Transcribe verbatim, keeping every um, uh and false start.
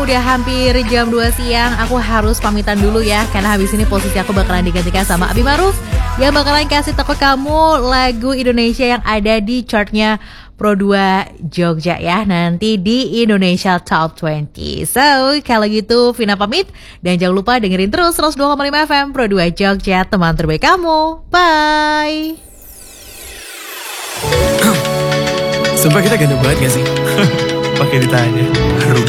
udah hampir jam dua siang. Aku harus pamitan dulu ya, karena habis ini posisi aku bakalan digantikan sama Abi Maruf yang bakalan kasih toko kamu lagu Indonesia yang ada di chartnya Pro dua Jogja ya, nanti di Indonesia Top dua puluh. So, kalau gitu Vina pamit, dan jangan lupa dengerin terus seratus dua koma lima F M Pro dua Jogja, teman terbaik kamu. Bye. Sumpah kita ganteng banget gak sih? Pakai ditanya. Rugi